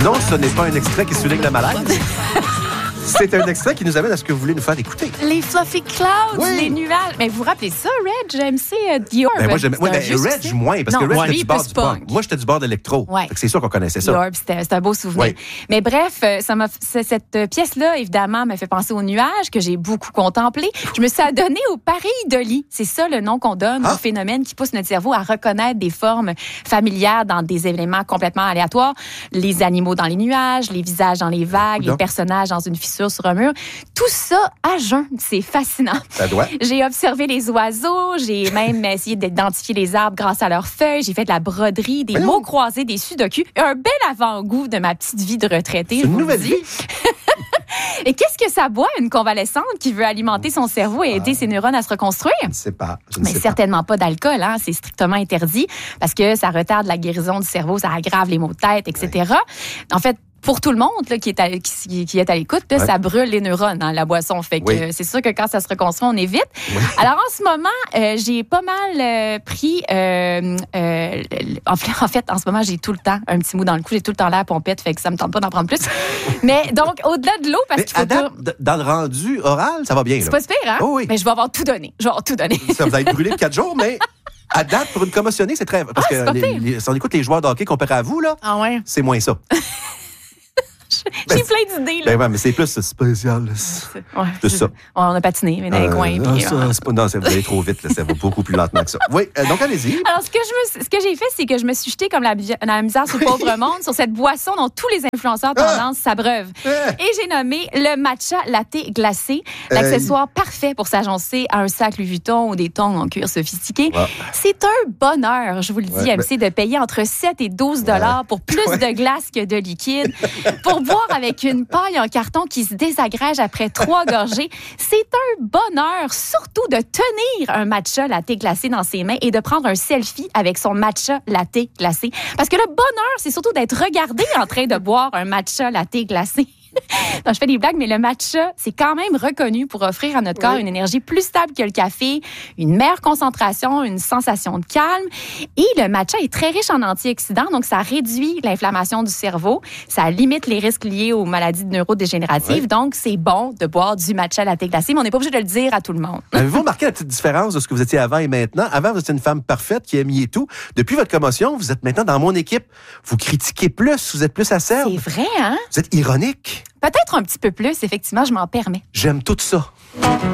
Non, ce n'est pas un extrait qui souligne la malaise. C'est un extrait qui nous amène à ce que vous voulez nous faire écouter. Les fluffy clouds, les nuages. Mais vous vous rappelez ça, Reg, MC Dior? Ben moi, j'aimais. Reg, moins, parce que Reg, c'était du bord du punk. Moi, j'étais du bord d'électro. Ouais. C'est sûr qu'on connaissait ça. Dior, c'était un beau souvenir. Ouais. Mais bref, cette pièce-là, évidemment, m'a fait penser aux nuages que j'ai beaucoup contemplé. Je me suis adonnée au pareidolie. C'est ça le nom qu'on donne au phénomène qui pousse notre cerveau à reconnaître des formes familières dans des événements complètement aléatoires. Les animaux dans les nuages, les visages dans les vagues, les personnages dans une fissure sur un mur. Tout ça à jeun. C'est fascinant. Ça doit. J'ai observé les oiseaux. J'ai même essayé d'identifier les arbres grâce à leurs feuilles. J'ai fait de la broderie, des mots croisés, des sudoku. Un bel avant-goût de ma petite vie de retraitée. C'est une nouvelle vie. Et qu'est-ce que ça boit, une convalescente qui veut alimenter son cerveau et aider ses neurones à se reconstruire? Je ne sais pas. Mais certainement pas d'alcool, hein? C'est strictement interdit parce que ça retarde la guérison du cerveau, ça aggrave les maux de tête, etc. Ouais. En fait, pour tout le monde là, qui est à l'écoute, là, ça brûle les neurones, hein, la boisson. Fait que c'est sûr que quand ça se reconstruit, on évite. Oui. Alors, en ce moment, j'ai pas mal pris... en fait, en ce moment, j'ai tout le temps un petit mou dans le cou. J'ai tout le temps l'air pompette, fait que ça me tente pas d'en prendre plus. Mais donc, au-delà de l'eau, parce qu'il faut dans le rendu oral, ça va bien. C'est pas super, hein? Oh, oui. Mais je vais avoir tout donné. Ça va être brûlé de 4 jours, mais... À date, pour une commotionnée, c'est très... Parce que si on écoute les joueurs de hockey comparé à vous, là, c'est moins ça. J'ai plein d'idées, là. Ben ouais, mais c'est plus spécial. C'est ça. On a patiné, mais dans les coins. Non, vous allez trop vite, là, ça va beaucoup plus lentement que ça. Oui, donc allez-y. Alors, ce que j'ai fait, c'est que je me suis jetée comme la misère sur le pauvre monde sur cette boisson dont tous les influenceurs tendance s'abreuvent. Et j'ai nommé le matcha latte glacé, l'accessoire parfait pour s'agencer à un sac Louis Vuitton ou des tongs en cuir sophistiqué. C'est un bonheur, je vous le dis, MC, de payer entre 7 et 12 $ pour plus de glace que de liquide. Pour boire avec une paille en carton qui se désagrège après 3 gorgées. C'est un bonheur, surtout de tenir un matcha latte glacé dans ses mains et de prendre un selfie avec son matcha latte glacé. Parce que le bonheur, c'est surtout d'être regardé en train de boire un matcha latte glacé. Non, je fais des blagues, mais le matcha, c'est quand même reconnu pour offrir à notre corps une énergie plus stable que le café, une meilleure concentration, une sensation de calme. Et le matcha est très riche en antioxydants, donc ça réduit l'inflammation du cerveau, ça limite les risques liés aux maladies neurodégénératives. Donc, c'est bon de boire du matcha latte glacé, mais on n'est pas obligé de le dire à tout le monde. Avez-vous remarqué la petite différence de ce que vous étiez avant et maintenant? Avant, vous étiez une femme parfaite qui aimiez tout. Depuis votre commotion, vous êtes maintenant dans mon équipe. Vous critiquez plus, vous êtes plus acerbe. C'est vrai, hein? Vous êtes ironique. Peut-être un petit peu plus, effectivement, je m'en permets. J'aime tout ça.